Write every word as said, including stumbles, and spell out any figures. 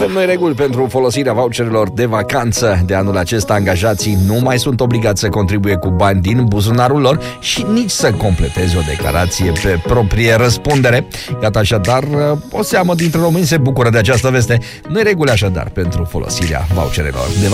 Avem noi reguli pentru folosirea voucherelor de vacanță. De anul acesta, angajații nu mai sunt obligați să contribuie cu bani din buzunarul lor și nici să completeze o declarație pe proprie răspundere. Iată așadar, o seamă dintre români se bucură de această veste. Noi reguli așadar pentru folosirea voucherelor de